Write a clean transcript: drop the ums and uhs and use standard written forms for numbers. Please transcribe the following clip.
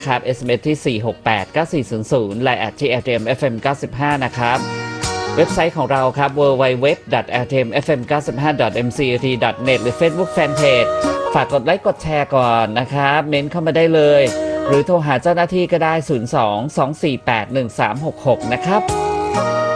ครับ SMS ที่ 4689400 และ @rtmfm95 นะครับเว็บไซต์ของเราครับ www.rtmfm95.mct.net หรือ Facebook Fanpage ฝากกดไลค์กดแชร์ก่อนนะครับเม้นเข้ามาได้เลยหรือโทรหาเจ้าหน้าที่ก็ได้ 02-248-1366 นะครับ